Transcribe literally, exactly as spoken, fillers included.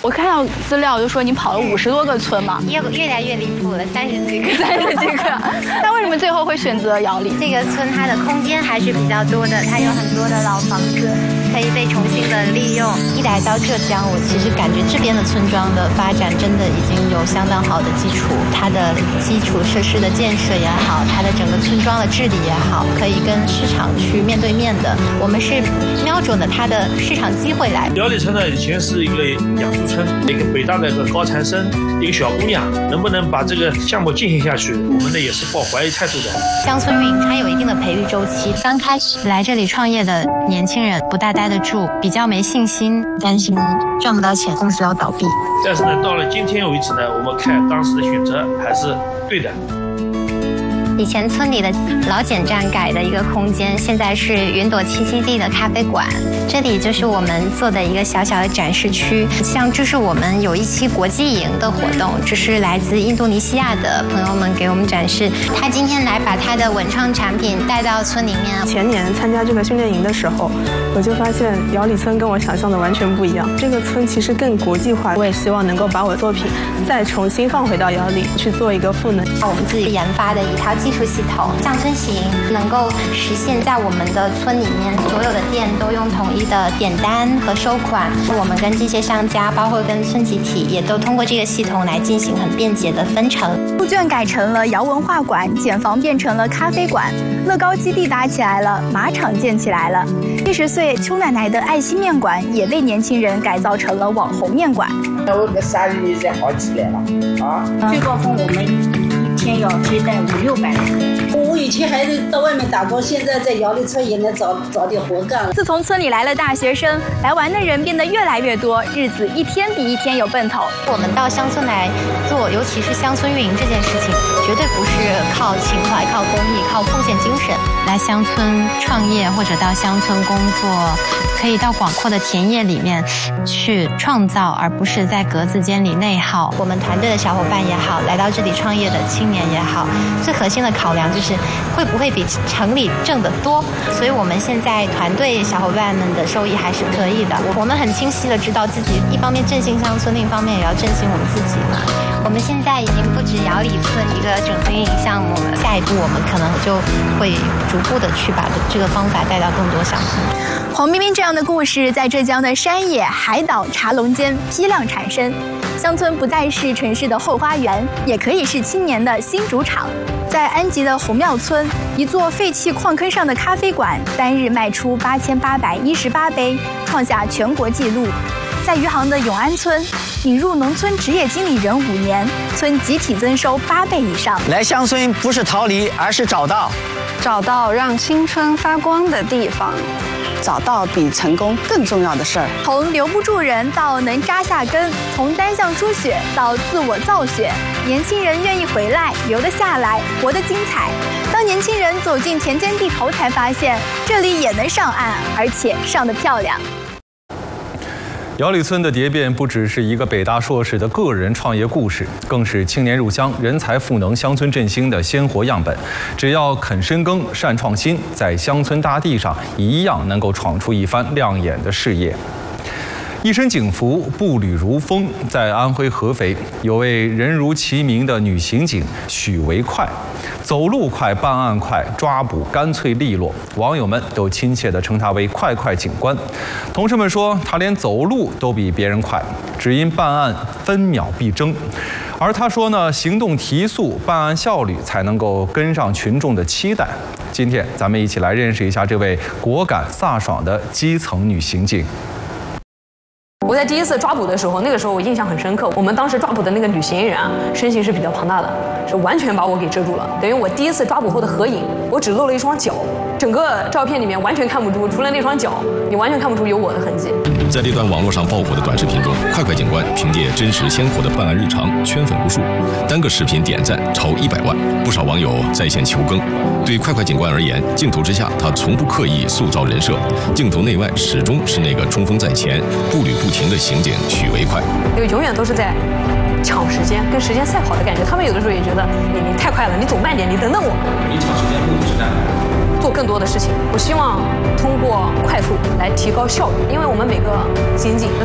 我看到资料就说你跑了五十多个村嘛， 越越来越离谱了，三十几个， 三十几个。那为什么最后会选择瑶里？ 这个村它的空间还是比较多的，它有很多的老房子可以被重新的利用。一来到浙江，我其实感觉这边的村庄的发展真的已经有相当好的基础，它的基础设施的建设也好，它的整个村庄的治理也好，可以跟市场去面对面的。我们是瞄准了它的市场机会来。 瑶里村呢，以前是一个养猪村，一个北大的一个高材生，一个小姑娘，能不能把这个项目进行下去，我们呢也是抱怀疑态度的。 乡村运营它有一定的培育周期，刚开始来这里创业的年轻人不大待得住，比较没信心，担心赚不到钱，公司要倒闭。 但是呢，到了今天为止呢，我们看当时的选择还是对的。 以前村里的老检站改的一个空间，现在是云朵栖息地的咖啡馆，这里就是我们做的一个小小的展示区。像这是我们有一期国际营的活动，这是来自印度尼西亚的朋友们给我们展示，他今天来把他的文创产品带到村里面。 前年参加这个训练营的时候，我就发现瑶里村跟我想象的完全不一样，这个村其实更国际化。我也希望能够把我的作品再重新放回到瑶里去做一个赋能。 我们自己研发的一套技术系统乡村行能够实现在我们的村里面所有的店都用统一的点单和收款，我们跟这些商家包括跟村集体也都通过这个系统来进行很便捷的分成。 猪圈改成了瑶文化馆，简房变成了咖啡馆，乐高基地搭起来了，马场建起来了。七十岁邱奶奶的爱心面馆也被年轻人改造成了网红面馆。 我个生意也好起来了啊！ 最高峰我们一天要接待五六百人。我以前还得到外面打工，现在在瑶里村也能找找点活干了。 自从村里来了大学生，来玩的人变得越来越多，日子一天比一天有奔头。 我们到乡村来做，尤其是乡村运营这件事情，绝对不是靠情怀、靠公益、靠奉献精神。来乡村创业或者到乡村工作，可以到广阔的田野里面去创造，而不是在格子间里内耗。我们团队的小伙伴也好，来到这里创业的青年也好，最核心的考量就是会不会比城里挣得多。所以我们现在团队小伙伴们的收益还是可以的。我们很清晰的知道自己一方面振兴乡村，另一方面也要振兴我们自己嘛。我们现在已经不止瑶里村一个整合运营项目了，下一步我们可能就会逐步的去把这个方法带到更多乡村。 黄冰冰这样的故事在浙江的山野、海岛、茶龙间批量产生。乡村不再是城市的后花园，也可以是青年的新主场。在安吉的红庙村，一座废弃矿坑上的咖啡馆，单日卖出八千八百一十八杯，创下全国纪录。在余杭的永安村，引入农村职业经理人五年，村集体增收八倍以上。 来乡村不是逃离，而是找到， 找到让青春发光的地方。 找到比成功更重要的事儿。 从留不住人到能扎下根，从单向输血到自我造血，年轻人愿意回来，留得下来，活得精彩。当年轻人走进田间地头，才发现这里也能上岸，而且上得漂亮。 瑶里村的蝶变不只是一个北大硕士的个人创业故事，更是青年入乡、人才赋能乡村振兴的鲜活样本。只要肯深耕、善创新，在乡村大地上一样能够闯出一番亮眼的事业。一身警服，步履如风，在安徽合肥有位人如其名的女刑警许维快，走路快，办案快，抓捕干脆利落，网友们都亲切地称她为快快警官。同事们说她连走路都比别人快，只因办案分秒必争。而她说呢，行动提速，办案效率才能够跟上群众的期待。今天咱们一起来认识一下这位果敢飒爽的基层女刑警。 我在第一次抓捕的时候，那个时候我印象很深刻。我们当时抓捕的那个女嫌疑人啊，身形是比较庞大的，是完全把我给遮住了。等于我第一次抓捕后的合影，我只露了一双脚，整个照片里面完全看不出，除了那双脚，你完全看不出有我的痕迹。 在这段网络上爆火的短视频中，快快警官凭借真实鲜活的办案日常圈粉无数，单个视频点赞超一百万，不少网友在线求更。对快快警官而言，镜头之下他从不刻意塑造人设，镜头内外始终是那个冲锋在前、步履不停的刑警许维快。 因为永远都是在抢时间，跟时间赛跑的感觉。他们有的时候也觉得你你太快了，你走慢点，你等等我。 你抢时间目的是干嘛？ 做更多的事情。我希望通过快速来提高效率，因为我们每个刑警